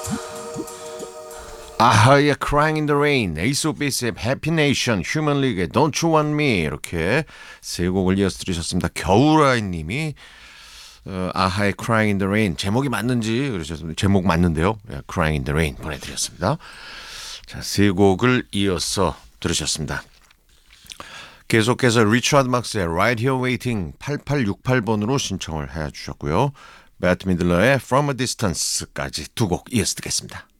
아하의 Crying in the Rain, 에이스 오브 베이스의 Happy Nation, 휴먼 리그의 Don't You Want Me 이렇게 세 곡을 이어서 들으셨습니다. 겨울아이님이 아하의 Crying in the Rain 제목이 맞는지 그러셨습니다. 제목 맞는데요. Crying in the Rain 보내드렸습니다. 자, 세 곡을 이어서 들으셨습니다. 계속해서 리처드 막스의 Right Here Waiting 8868번으로 신청을 해주셨고요. 배트 미들러의 From a Distance까지 두 곡 이어서 듣겠습니다.